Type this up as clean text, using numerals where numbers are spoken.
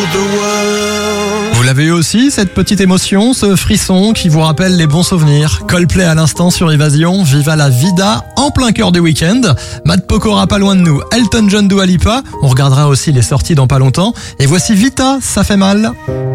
Vous l'avez eu aussi, cette petite émotion, ce frisson qui vous rappelle les bons souvenirs. Coldplay à l'instant sur Évasion, Viva la Vida en plein cœur du week-end. Matt Pokora pas loin de nous, Elton John, Dua Lipa. On regardera aussi les sorties dans pas longtemps. Et voici Vita, ça fait mal.